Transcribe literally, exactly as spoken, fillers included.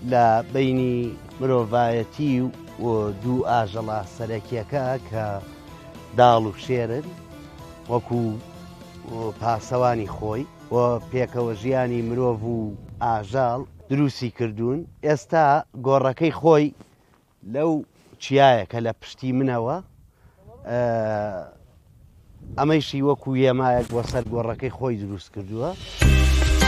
لە بینی مرۆڤایەتی و دوو ئاژەڵە سەرەکیەکە کە داڵ و شێرن وەکو پاسەوانی خۆی و پێکەوە ژیانی مرۆڤ و ئاژاڵ دروستی کردوون. ئێستا گۆڕەکەی خۆی لەو چیایە کە لە پشتی منەوە ئەمەیشی وەکو یێمایەک بۆ سەر گۆڕەکەی خۆی دروست کردووە.